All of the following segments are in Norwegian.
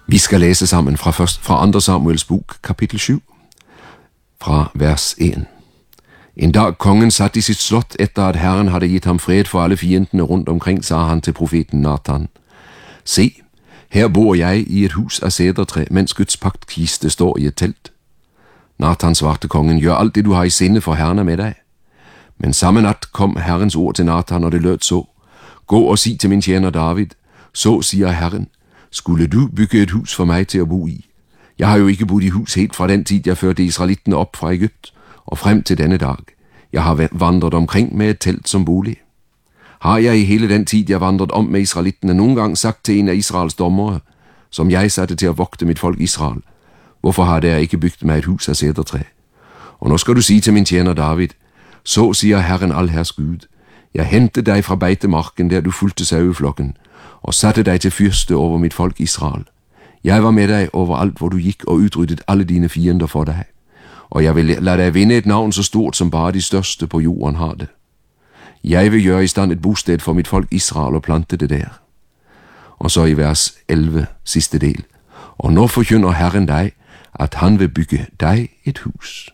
Vi skal læse sammen fra 2. Samuels bok, kapitel 7, fra vers 1. En dag kongen satt i sitt slott etter at Herren hadde gitt ham fred for alle fiendene rundt omkring, sa han til profeten Natan: Se, her bor jeg i et hus av sedertre, mens Guds paktkiste står i et telt. Natan svarte kongen: Gjør alt det du har i sinne, for Herren er med deg. Men samme natt kom Herrens ord til Natan, og det lød så: Gå og si til min tjener David, så sier Herren, skulle du bygge et hus for meg til å bo i? Jeg har jo ikke bodd i hus helt fra den tid jeg førte israelittene opp fra Egypt, og frem til denne dag. Jeg har vandret omkring med et telt som bolig. Har jeg i hele den tid jeg vandret om med israelittene noen gang sagt til en av Israels dommere, som jeg satte til å vokte mitt folk Israel: Hvorfor har dere ikke bygd meg et hus av sedertre? Og nå skal du si til min tjener David: Så sier Herren allherrs Gud, jeg hentet deg fra beitemarken der du fulgte saueflokken, og satte deg til fyrste over mitt folk Israel. Jeg var med deg overalt hvor du gikk, og utryddet alle dine fiender for deg. Og jeg vil la deg vinne et navn så stort som bare de største på jorden har det. Jeg vil gjøre i stand et bosted for mitt folk Israel og plante det der. Og så i vers 11, siste del. Og nå forkynner Herren deg at han vil bygge deg et hus.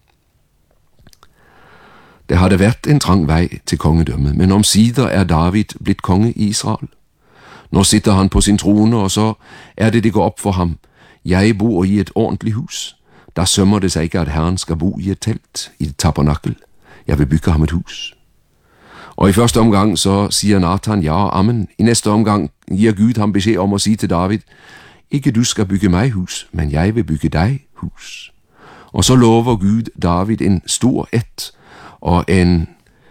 Det hadde vært en trang vei til kongedømmet, men omsider er David blitt konge i Israel. Nå sitter han på sin trone, og så er det går opp for ham: Jeg bor i et ordentlig hus. Da sømmer det seg ikke at Herren skal bo i et telt, i et tabernakel. Jeg vil bygge ham et hus. Og i første omgang så sier Natan ja og amen. I neste omgang gir Gud ham beskjed om å si til David: Ikke du skal bygge meg hus, men jeg vil bygge deg hus. Og så lover Gud David en stor ett og en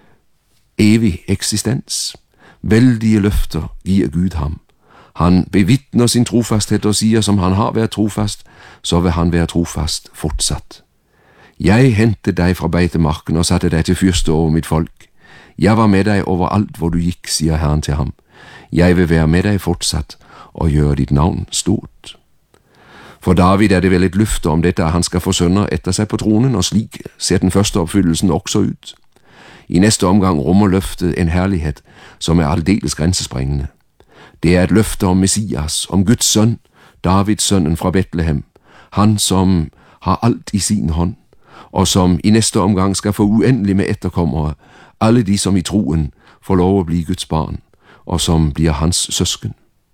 evig eksistens. Veldige løfter gir Gud ham. Han bevitner sin trofasthet og sier som han har vært trofast, så vil han være trofast fortsatt. Jeg hentet deg fra beitemarken og satte deg til fyrste over mitt folk. Jeg var med deg overalt hvor du gikk, sier Herren til ham. Jeg vil være med deg fortsatt og gjøre ditt navn stort. For David er det vel et løfte om dette at han skal få sønner etter seg på tronen, og slik ser den første oppfyllelsen også ut. I neste omgang rommer løftet en herlighet som er aldeles grensesprengende. Det er et løfte om Messias, om Guds sønn, Davids sønnen fra Betlehem, han som har alt i sin hånd, og som i neste omgang skal få uendelig med etterkommere, alle de som i troen får lov å bli Guds barn, og som blir hans søsken.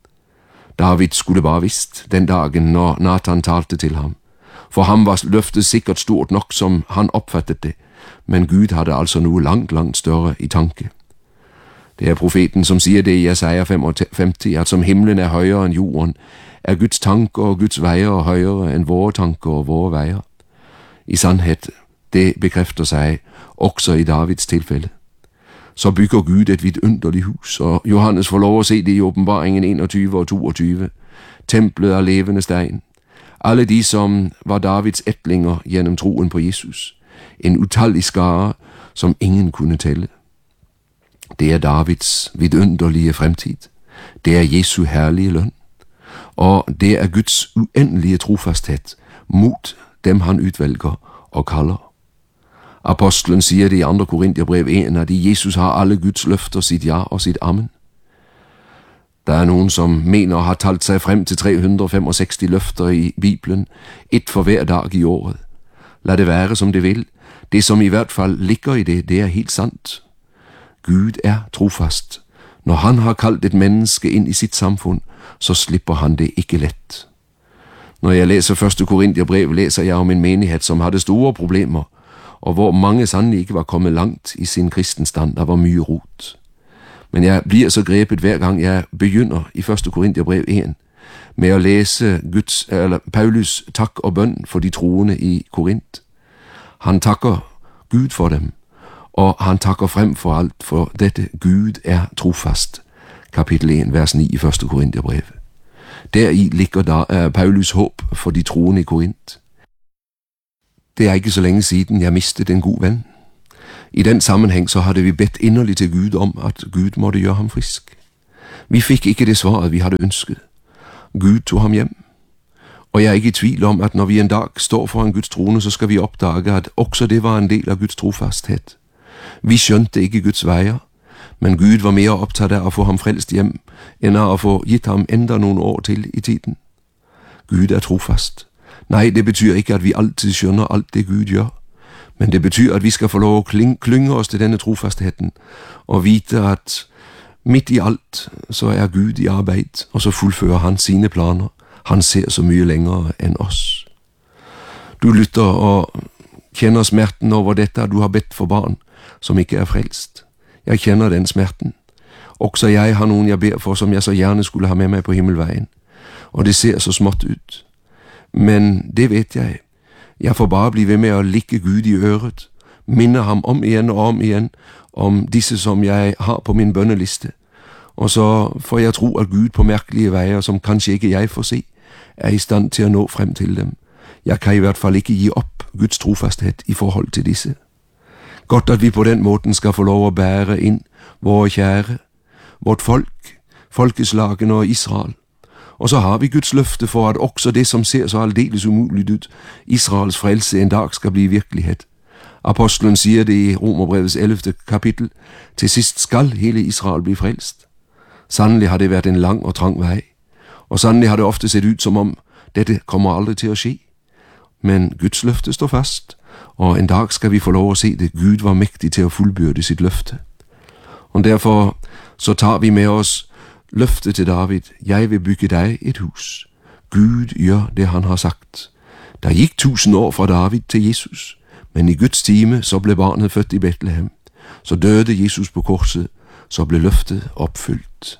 David skulle bare visst den dagen når Natan talte til ham. For ham var løftet sikkert stort nok som han oppfattet det, men Gud hadde altså noe langt, langt større i tanke. Det er profeten som sier det i Jesaja 55, at som himmelen er høyere enn jorden, er Guds tanker og Guds veier høyere enn våre tanker og våre veier. I sannhet, det bekrefter seg også i Davids tilfelle. Så bygger Gud et vidunderlig hus, og Johannes får lov å se det i Åpenbaringen 21 og 22, tempelet av levende stein. Alle de som var Davids ættlinger gjennom troen på Jesus, en utallig skare som ingen kunne telle. Det er Davids vidunderlige fremtid, det er Jesu herlige lønn, og det er Guds uendelige trofasthet mot dem han utvelger og kaller. Apostelen sier det i 2. Korinterbrev 1, at i Jesus har alle Guds løfter sitt ja og sitt amen. Det er noen som mener å ha talt seg frem til 365 løfter i Bibelen, ett for hver dag i året. La det være som det vil, det som i hvert fall ligger i det, det er helt sant. Gud er trofast. Når han har kalt et menneske inn i sitt samfunn, så slipper han det ikke lett. Når jeg leser 1. Korinterbrev, leser jeg om en menighet som hadde store problemer, og hvor mange sannelig ikke var kommet langt i sin kristenstand. Det var mye rot. Men jeg blir så grepet hver gang jeg begynner i 1. Korinterbrev 1 med å lese Paulus takk og bønn for de troende i Korint. Han takker Gud for dem, og han takker frem for alt for dette: Gud er trofast. Kapittel 1, vers 9 i 1. Korinterbrev. Deri ligger da Paulus håp for de troende i Korint. Det er ikke så lenge siden jeg mistet en god venn. I den sammenheng så hadde vi bedt inderlig til Gud om at Gud måtte gjøre ham frisk. Vi fikk ikke det svaret vi hadde ønsket. Gud tog ham hjem. Og jeg er ikke i tvil om at når vi en dag står foran Guds trone, så skal vi oppdage at også det var en del av Guds trofasthet. Vi skjønte ikke Guds veier, men Gud var mer opptatt av å få ham frelst hjem enn av å få gitt ham enda noen år til i tiden. Gud er trofast. Nei, det betyr ikke, at vi altid skjønner alt det Gud gjør, men det betyr, at vi skal få lov å klynge oss til denne trofastheten, og vite at midt i alt så er Gud i arbeid, og så fullfører han sine planer. Han ser så mye lenger enn oss. Du lytter og kjenner smerten over dette at du har bedt for barn som ikke er frelst. Jeg kjenner den smerten. Også jeg har noen jeg ber for som jeg så gjerne skulle ha med meg på himmelveien, og det ser så smått ut. Men det vet jeg. Jeg får bare bli ved med å likke Gud i øret, minne ham om igjen om disse som jeg har på min bønneliste, og så får jeg tro at Gud på merkelige veier som kanskje ikke jeg får se, er i stand til å nå frem til dem. Jeg kan i hvert fall ikke gi opp Guds trofasthet i forhold til disse. Godt at vi på den måten skal få lov å bære inn våre kjære, vårt folk, folkeslagen og Israel. Og så har vi Guds løfte for at også det som ser så aldeles umulig ut, Israels frelse en dag skal bli virkelighet. Apostelen sier det i Romerbrevets 11. kapittel, til sist skal hele Israel bli frelst. Sannelig har det vært en lang og trang vei, og sannelig har det ofte sett ut som om dette kommer aldri til å skje. Men Guds løfte står fast, og en dag skal vi få lov å se det. Gud var mektig til å fullbyrde sitt løfte. Og derfor så tar vi med oss løftet til David: jeg vil bygge deg et hus. Gud gjør det han har sagt. Det gikk 1000 år fra David til Jesus, men i Guds time så ble barnet født i Betlehem. Så døde Jesus på korset, så ble løftet oppfylt.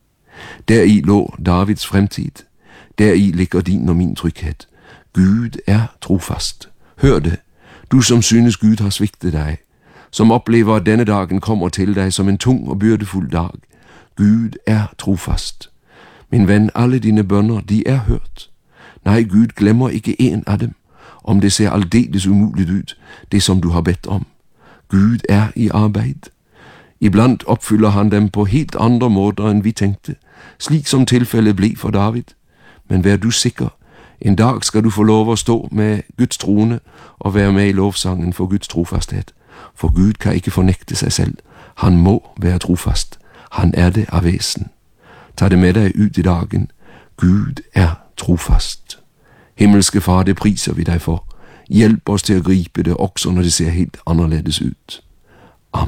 Deri lå Davids fremtid. Deri ligger din og min trygghet. Gud er trofast. Hør det, du som synes Gud har sviktet deg, som opplever at denne dagen kommer til deg som en tung og byrdefull dag. Gud er trofast. Min venn, alle dine bønner, de er hørt. Nei, Gud glemmer ikke en av dem, om det ser aldeles umulig ut, det som du har bedt om. Gud er i arbeid. Iblant oppfyller han dem på helt andre måter enn vi tenkte, slik som tilfellet ble for David. Men vær du sikker, en dag skal du få lov å stå med Guds trone og være med i lovsangen for Guds trofasthet. For Gud kan ikke fornekte seg selv. Han må være trofast. Han er det av vesen. Ta det med deg ut i dagen. Gud er trofast. Himmelske Far, det priser vi deg for. Hjelp oss til å gripe det også når det ser helt annerledes ut.